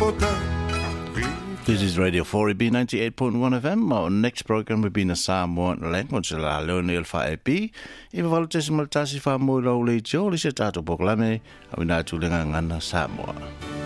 This is Radio 4EB 98.1 FM. Our next program will be in Samoan language. La leonel fa ebi. Iwa valutesimal tasi fa mo lau le jo li se tato poklame. Awina tulenga ngana Samoa.